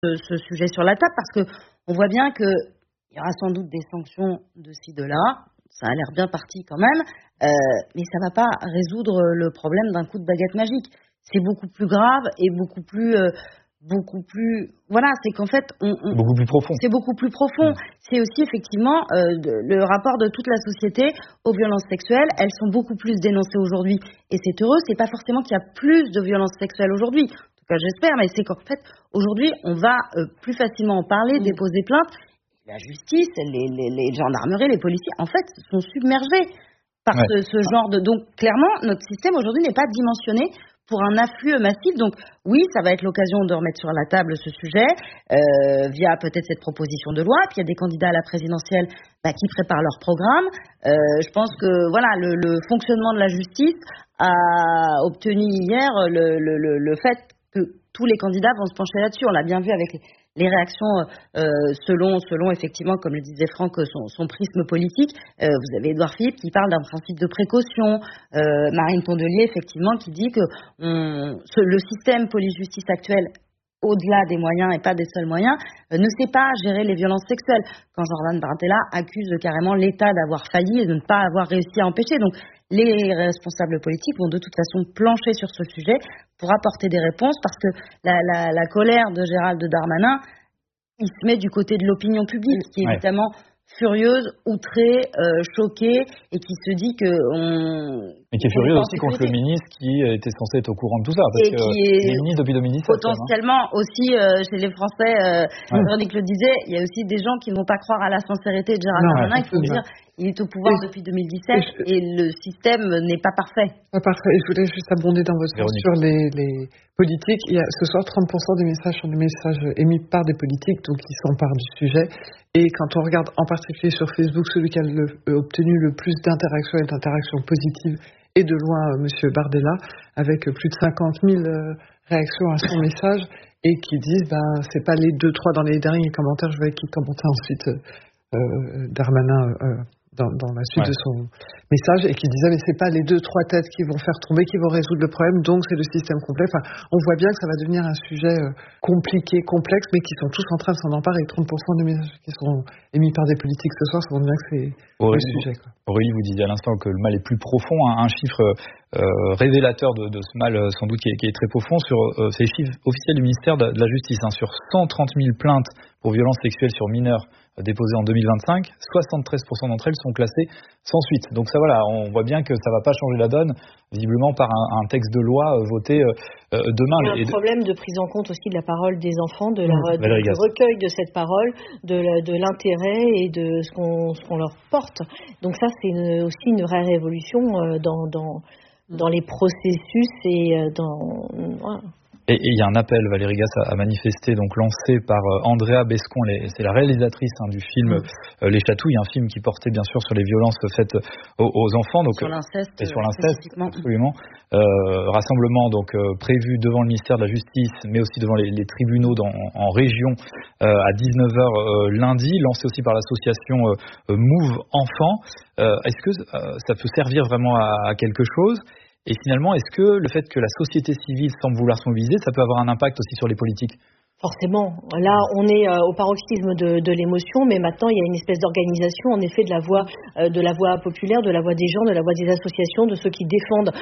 ce sujet sur la table parce que on voit bien qu'il y aura sans doute des sanctions de ci, de là. Ça a l'air bien parti quand même, mais ça ne va pas résoudre le problème d'un coup de baguette magique. C'est beaucoup plus grave et beaucoup plus... Voilà, c'est qu'en fait... beaucoup plus profond. C'est beaucoup plus profond. C'est aussi effectivement le rapport de toute la société aux violences sexuelles. Elles sont beaucoup plus dénoncées aujourd'hui. Et c'est heureux, c'est pas forcément qu'il y a plus de violences sexuelles aujourd'hui. En tout cas, j'espère, mais c'est qu'en fait, aujourd'hui, on va plus facilement en parler, déposer plainte. La justice, les gendarmeries, les policiers, en fait, sont submergés par ce genre de... Donc, clairement, notre système aujourd'hui n'est pas dimensionné pour un afflux massif. Donc, oui, ça va être l'occasion de remettre sur la table ce sujet via peut-être cette proposition de loi. Puis, il y a des candidats à la présidentielle qui préparent leur programme. Je pense que, voilà, le fonctionnement de la justice a obtenu hier le fait que tous les candidats vont se pencher là-dessus. On l'a bien vu avec les réactions selon effectivement, comme le disait Franck, son prisme politique. Vous avez Édouard Philippe qui parle d'un principe de précaution, Marine Tondelier effectivement qui dit que le système police-justice actuel, au-delà des moyens et pas des seuls moyens, ne sait pas gérer les violences sexuelles. Quand Jordan Bardella accuse carrément l'État d'avoir failli et de ne pas avoir réussi à empêcher. Donc les responsables politiques vont de toute façon plancher sur ce sujet pour apporter des réponses parce que la colère de Gérald Darmanin, il se met du côté de l'opinion publique qui est évidemment furieuse, outrée, choquée et qui se dit que mais qui est furieuse aussi contre le ministre qui était censé être au courant de tout ça parce que il est ministre depuis 2017 potentiellement aussi chez les Français, Véronique le disait, il y a aussi des gens qui ne vont pas croire à la sincérité de Gérald Darmanin. Il faut dire, il est au pouvoir depuis 2017 et le système n'est pas parfait. Pas parfait. Je voulais juste abonder dans votre sens sur les politiques. Il y a ce soir 30% des messages sont des messages émis par des politiques, donc ils s'emparent du sujet. Et quand on regarde en particulier sur Facebook, celui qui a obtenu le plus d'interactions et d'interactions positives est de loin Monsieur Bardella, avec plus de 50 000 réactions à son message et qui disent c'est pas les 2-3 dans les derniers commentaires, je vais qui commentait ensuite Darmanin dans la suite de son message et qui disait mais c'est pas les 2-3 têtes qui vont faire tomber, qui vont résoudre le problème, donc c'est le système complet. Enfin, on voit bien que ça va devenir un sujet compliqué, complexe, mais qui sont tous en train de s'en emparer. 30% des messages qui seront émis par des politiques ce soir, ça montre bien que c'est le sujet. Aurélie, vous disiez à l'instant que le mal est plus profond. Un chiffre révélateur de ce mal, sans doute, qui est très profond, sur ces chiffres officiels du ministère de la Justice. Sur 130 000 plaintes pour violences sexuelles sur mineurs déposées en 2025, 73% d'entre elles sont classées sans suite. Donc ça, voilà, on voit bien que ça ne va pas changer la donne, visiblement par un texte de loi voté demain. Il y a un problème de prise en compte aussi de la parole des enfants, du recueil de cette parole, de l'intérêt et de ce qu'on leur porte. Donc ça, c'est aussi une vraie révolution dans les processus et voilà. Et il y a un appel, Valérie Gasse, à manifester, donc lancé par Andrea Bescon, c'est la réalisatrice du film Les Chatouilles, un film qui portait bien sûr sur les violences faites aux enfants, donc sur l'inceste, et sur l'inceste, absolument. Rassemblement donc prévu devant le ministère de la Justice, mais aussi devant les tribunaux en région à 19h lundi, lancé aussi par l'association Move Enfants. Est-ce que ça peut servir vraiment à quelque chose ? Et finalement, est-ce que le fait que la société civile semble vouloir se mobiliser, ça peut avoir un impact aussi sur les politiques ? Forcément. Là, on est au paroxysme de l'émotion, mais maintenant, il y a une espèce d'organisation, en effet, de la voix populaire, de la voix des gens, de la voix des associations, de ceux qui défendent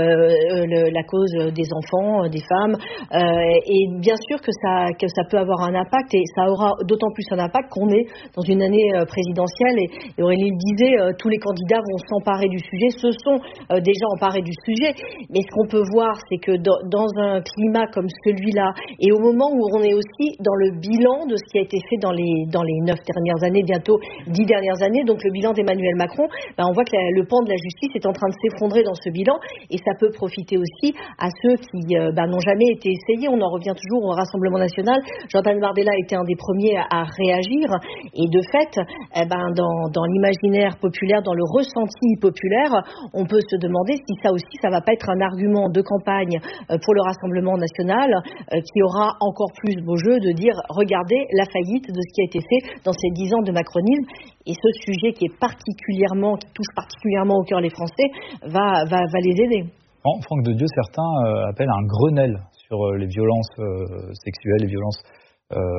la cause des enfants, des femmes. Et bien sûr que ça peut avoir un impact, et ça aura d'autant plus un impact qu'on est dans une année présidentielle. Et Aurélie le disait, tous les candidats vont s'emparer du sujet, se sont déjà emparés du sujet. Mais ce qu'on peut voir, c'est que dans un climat comme celui-là, et au moment où on est aussi dans le bilan de ce qui a été fait dans les 9 dernières années, bientôt 10 dernières années, donc le bilan d'Emmanuel Macron, on voit que le pan de la justice est en train de s'effondrer dans ce bilan, et ça peut profiter aussi à ceux qui n'ont jamais été essayés. On en revient toujours au Rassemblement national. Jordan Bardella était un des premiers à réagir, et de fait, dans l'imaginaire populaire, dans le ressenti populaire, on peut se demander si ça aussi, ça va pas être un argument de campagne pour le Rassemblement national qui aura encore plus beau jeu de dire regardez la faillite de ce qui a été fait dans ces 10 ans de macronisme, et ce sujet qui touche particulièrement au cœur les Français va les aider. Franck de Dieu, certains appellent un Grenelle sur les violences sexuelles, les violences